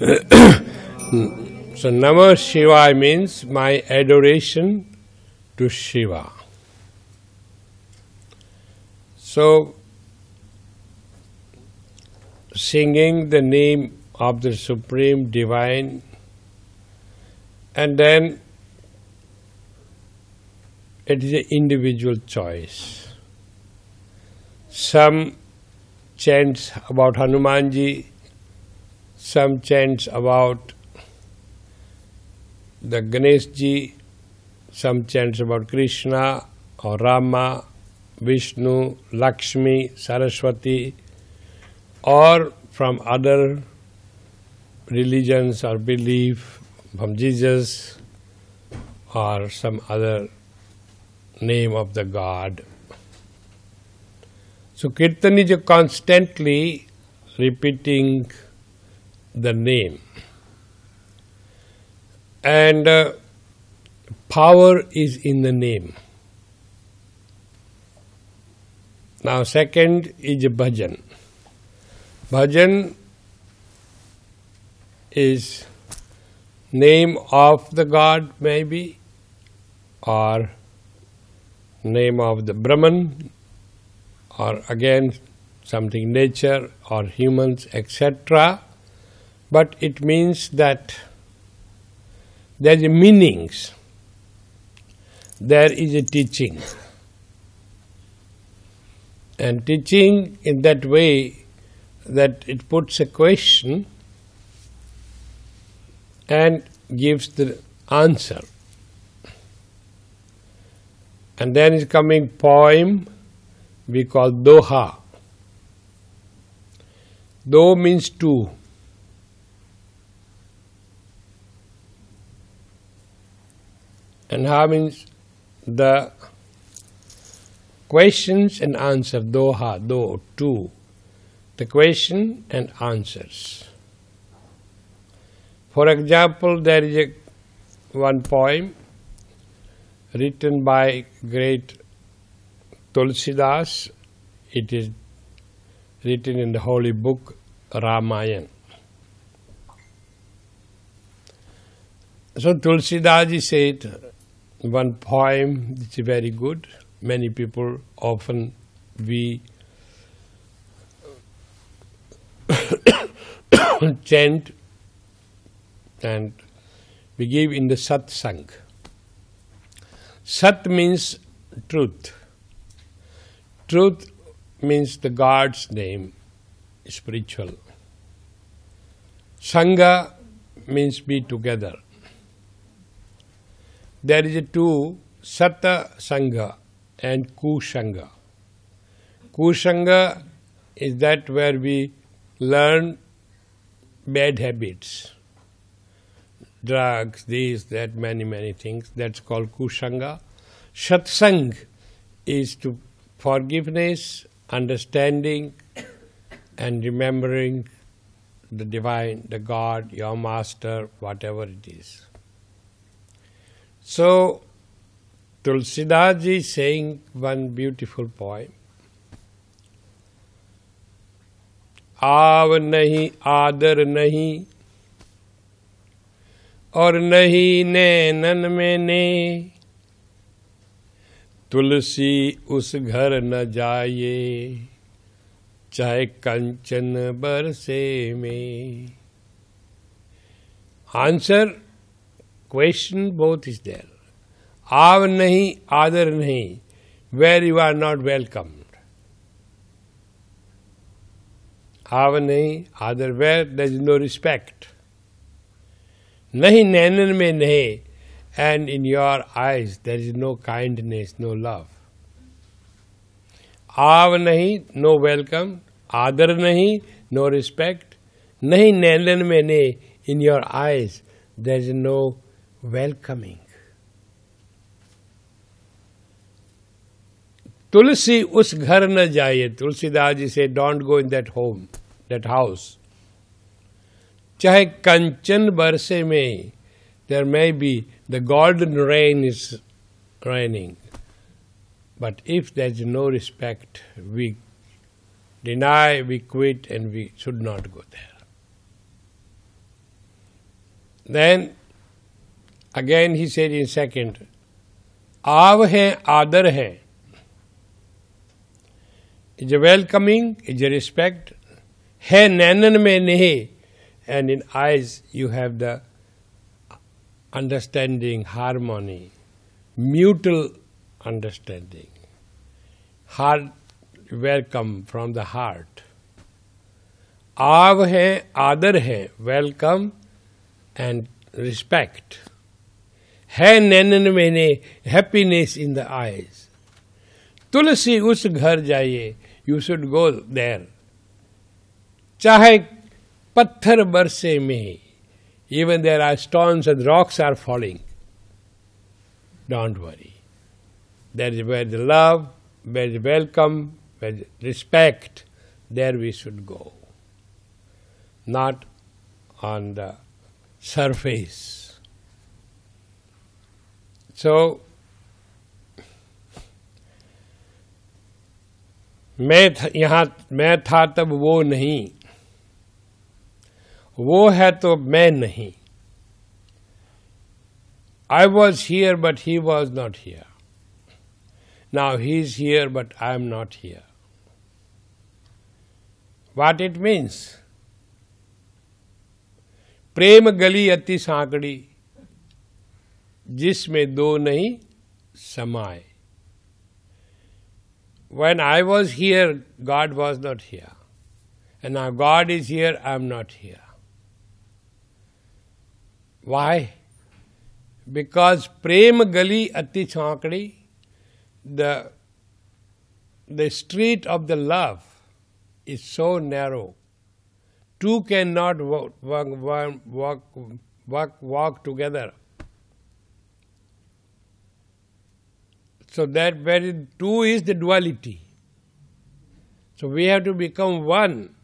So Namah Shivaya means my adoration to Shiva. So singing the name of the Supreme Divine, and then it is an individual choice. Some chants about Hanumanji, some chants about the Ganeshji, some chants about Krishna or Rama, Vishnu, Lakshmi, Saraswati, or from other religions or belief, from Jesus or some other name of the God. So Kirtan is constantly repeating the name. And power is in the name. Now second is bhajan. Bhajan is name of the God maybe, or name of the Brahman, or again something nature or humans, etc. But it means that there is meanings, there is a teaching. And teaching in that way that it puts a question and gives the answer. And then is coming poem we call doha. Do means two. And ha means the questions and answer. Doha, do, two. The question and answers. For example, there is one poem written by great Tulsidas. It is written in the holy book Ramayana. So Tulsidas said one poem which is very good. Many people often we chant and we give in the satsang. Sat means truth. Truth means the God's name, spiritual. Sangha means be together. There is a two, Sata Sangha and Kusanga. Kusanga is that where we learn bad habits. Drugs, this, that, many things. That's called Kusanga. Satsang is to forgiveness, understanding, and remembering the divine, the God, your master, whatever it is. So, Tulsidas ji is saying one beautiful poem. Aav nahi, aadar nahi, और नहीं नैनन में ने, तुलसी उस घर न जाए, चाहे कंचन बरसे में. Answer, question, both is there. Aav nahi, aadar nahi, where you are not welcomed. Aav nahi, aadar, where there is no respect. Nahi nainan mein nahi, and in your eyes there is no kindness, no love. Aav nahi, no welcome. Aadar nahi, no respect. Nahi nainan mein nahi, in your eyes there is no welcoming. Tulsi us ghar na jaye. Tulsidas ji said, don't go in that home, that house. Chahe kanchan barse mein, there may be the golden rain is raining. But if there is no respect, we deny, we quit, and we should not go there. Then again he said in second, Aav hai, Adar hai. Is a welcoming, is a respect. Hai nainan mein nehi. And in eyes you have the understanding, harmony, mutual understanding. Heart welcome from the heart. Aav hai, Adar hai. Welcome and respect. Hai nainan mein nehi. Happiness in the eyes. तुलसी उस घर जाइए, you should go there. चाहे पत्थर बरसे में, even there are stones and rocks are falling. Don't worry. That is where the love, where the welcome, where the respect, there we should go. Not on the surface. So, मैं था तब वो नहीं, वो है तो मैं नहीं. I was here but he was not here. Now he is here but I am not here. What it means? प्रेम गली अति सांकड़ी, जिसमें दो नहीं समाए. When I was here, God was not here. And now God is here, I am not here. Why? Because Prem Gali Ati Chankadi, the street of the love is so narrow. Two cannot walk together. So that very two is the duality. So we have to become one.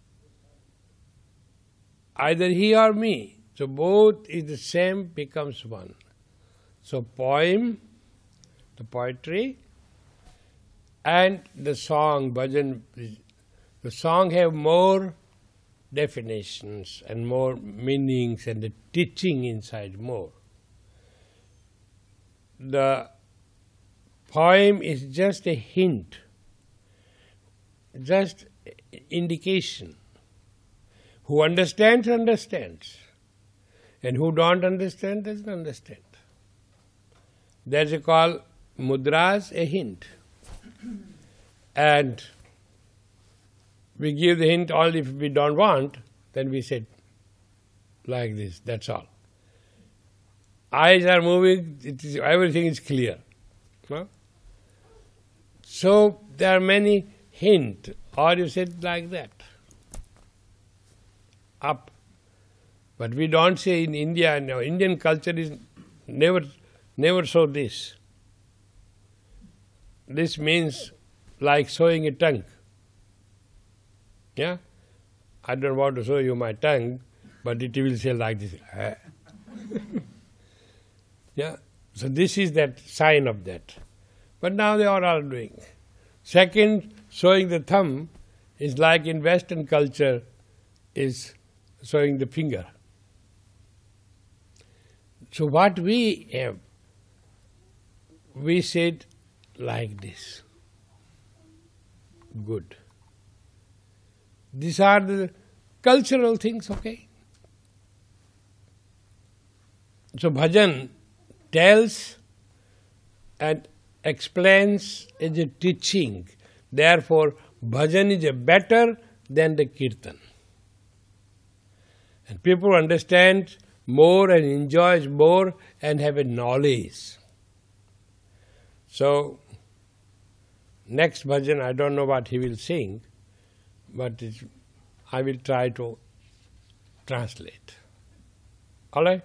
Either he or me. So both is the same, becomes one. So poem, the poetry, and the song, bhajan, the song have more definitions and more meanings and the teaching inside more. The poem is just a hint, just indication. Who understands, understands. And who don't understand, doesn't understand. That's called mudras, a hint. And we give the hint only if we don't want, then we say like this, that's all. Eyes are moving, everything is clear. No? So there are many hints, or you said like that, up. But we don't say in India, no, Indian culture is never show this. This means like showing a tongue. Yeah? I don't want to show you my tongue, but it will say like this. Yeah? So this is that sign of that. But now they are all doing. Second, showing the thumb is like in Western culture is showing the finger. So what we have, we said like this. Good. These are the cultural things, okay? So bhajan tells and explains as a teaching. Therefore, bhajan is better than the kirtan. And people understand more and enjoy more and have a knowledge. So, next bhajan, I don't know what he will sing, but I will try to translate. All right?